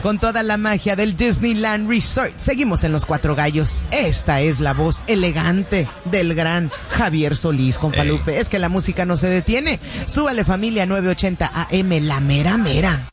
con toda la magia del Disneyland Resort. Seguimos en Los Cuatro Gallos. Esta es la voz elegante del gran Javier Solís, compa Lupe. Es que la música no se detiene. Súbale, familia, 980 AM, la mera mera.